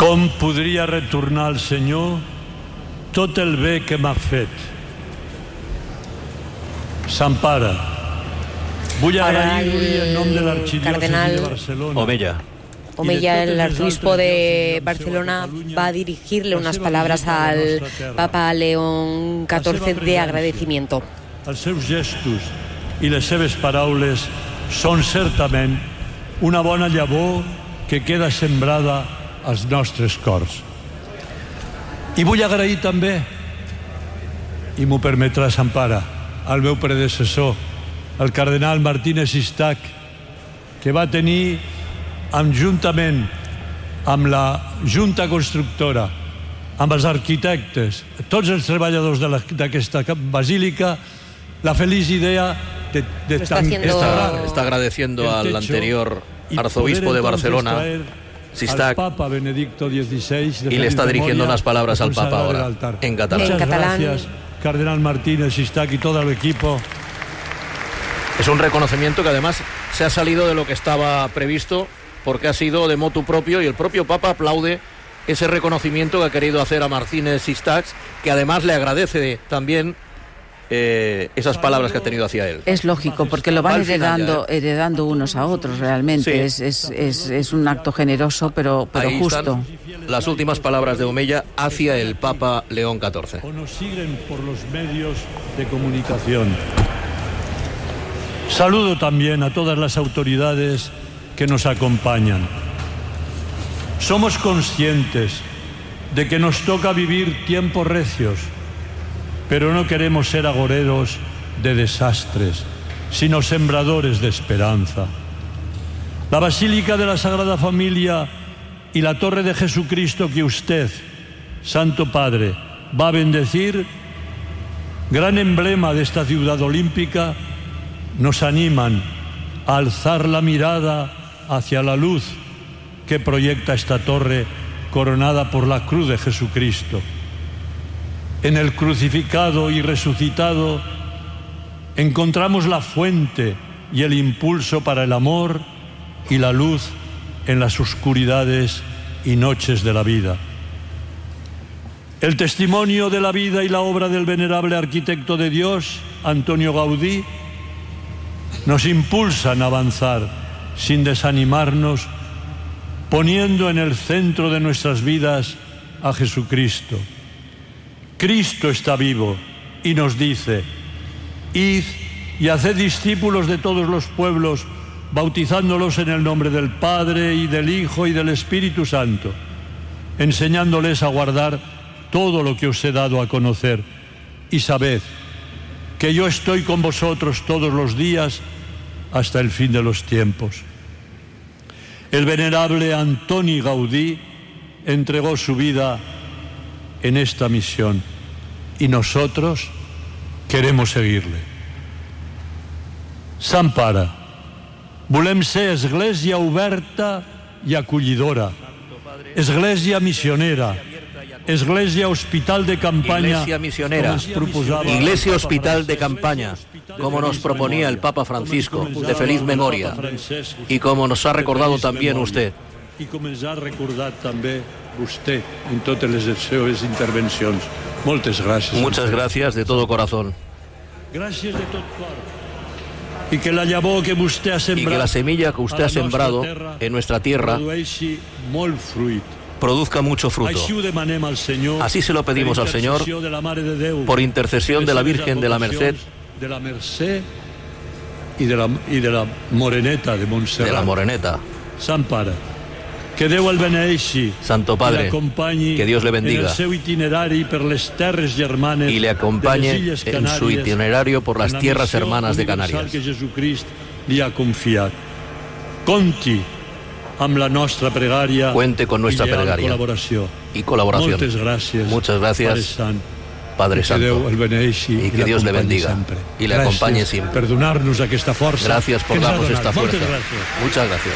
Com podria retornar al Senyor tot el bé que m'ha fet? Sant Pare, vull agrair-li en nom de l'arxidiòcesi de Barcelona. Omeya, el arzobispo de Barcelona, va a dirigirle unas palabras al Papa León XIV de agradecimiento. Els seus gestos i les seves paraules són certament una bona llavor que queda sembrada als nostres cors. I vull agrair també, i m'ho permetrà Sant Pare, al meu predecessor, el cardenal Martínez Sistac, que va tenir, juntament amb la Junta Constructora, amb els arquitectes, tots els treballadors d'aquesta basílica, la feliz idea de está agradeciendo al anterior arzobispo de Barcelona, Sistac, Papa Benedicto XVI, y le está dirigiendo unas palabras al Papa ahora, en catalán. Muchas gracias, Cardenal Martínez Sistac y todo el equipo. Es un reconocimiento que además se ha salido de lo que estaba previsto, porque ha sido de motu propio, y el propio Papa aplaude ese reconocimiento que ha querido hacer a Martínez Sistac, que además le agradece también esas palabras que ha tenido hacia él. Es lógico, porque lo van heredando unos a otros realmente. Sí. Es un acto generoso, pero justo. Las últimas palabras de Omeya hacia el Papa León XIV. O nos siguen por los medios de comunicación. Saludo también a todas las autoridades que nos acompañan. Somos conscientes de que nos toca vivir tiempos recios, pero no queremos ser agoreros de desastres, sino sembradores de esperanza. La Basílica de la Sagrada Familia y la Torre de Jesucristo que usted, Santo Padre, va a bendecir, gran emblema de esta ciudad olímpica, nos animan a alzar la mirada hacia la luz que proyecta esta torre coronada por la cruz de Jesucristo. En el crucificado y resucitado encontramos la fuente y el impulso para el amor y la luz en las oscuridades y noches de la vida. El testimonio de la vida y la obra del venerable arquitecto de Dios, Antonio Gaudí, nos impulsan a avanzar sin desanimarnos, poniendo en el centro de nuestras vidas a Jesucristo. Cristo está vivo y nos dice: id y haced discípulos de todos los pueblos, bautizándolos en el nombre del Padre y del Hijo y del Espíritu Santo, enseñándoles a guardar todo lo que os he dado a conocer. Y sabed que yo estoy con vosotros todos los días hasta el fin de los tiempos. El venerable Antoni Gaudí entregó su vida en esta misión y nosotros queremos seguirle. Sant Pare, volem ser església oberta i acollidora, església missionera, església hospital de campaña, iglesia misionera, iglesia hospital de campaña, como nos proponía el Papa Francisco, de feliz memoria, y como nos ha recordado también usted. I com ens ha recordat també vostè en totes les seves intervencions. Moltes gràcies. Muchas gracias de todo corazón. Gràcies de tot cor. Y que la llavor que vostè ha sembrat, y que la semilla que usted ha sembrado en nuestra tierra produzca mucho fruto. Así se lo pedimos al Señor, por intercesión de la Virgen de la Merced y de la Moreneta de Montserrat. De la Moreneta. Sant Pare, que Déu el beneixi, Santo Padre, que Dios le bendiga y le acompañe en su itinerario por las tierras hermanas de Canarias. Que Jesucrist li ha confiat. Conti amb la nostra pregària. Cuente con nuestra plegaria y colaboración. Muchas gracias, Padre Santo, y que Dios le bendiga y le acompañe siempre. Perdonarnos aquesta força. Gracias por darnos esta fuerza. Muchas gracias.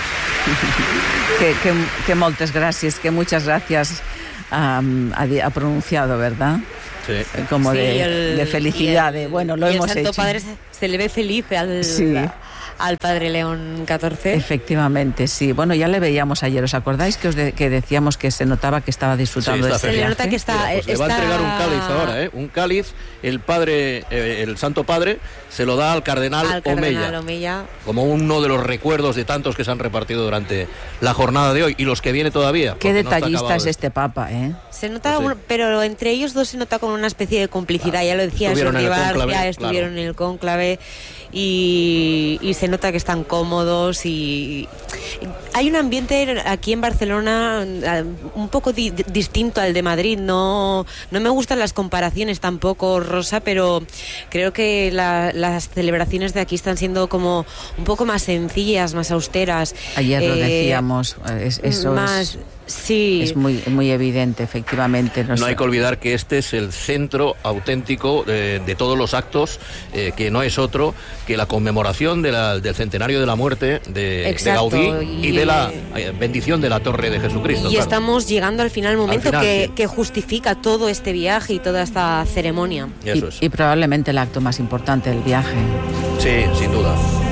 Que moltes gràcies, que muchas gracias ha pronunciado, ¿verdad? Sí. Como de felicidad, bueno, lo hemos hecho. El Santo Padre se le ve feliz al padre León XIV. Efectivamente, sí. Bueno, ya le veíamos ayer. ¿Os acordáis que decíamos que se notaba que estaba disfrutando de este viaje? Se le nota que está... Mira, pues le va a entregar un cáliz ahora, ¿eh? Un cáliz, el Santo Padre se lo da al cardenal Omeya, como uno de los recuerdos de tantos que se han repartido durante la jornada de hoy y los que viene todavía. Qué detallista es este Papa, ¿eh? Se nota, pero entre ellos dos se nota como una especie de complicidad, ya lo decía Jordi Barcia, estuvieron en el cónclave y se nota que están cómodos y hay un ambiente aquí en Barcelona un poco distinto al de Madrid. No me gustan las comparaciones tampoco, Rosa, pero creo que las celebraciones de aquí están siendo como un poco más sencillas, más austeras. Ayer lo decíamos, eso más... Sí. Es muy evidente, efectivamente. No hay que olvidar que este es el centro auténtico de todos los actos, que no es otro que la conmemoración del centenario de la muerte de Gaudí y de la bendición de la Torre de Jesucristo. Y estamos llegando al final, momento que justifica todo este viaje y toda esta ceremonia. Y probablemente el acto más importante del viaje. Sí, sin duda.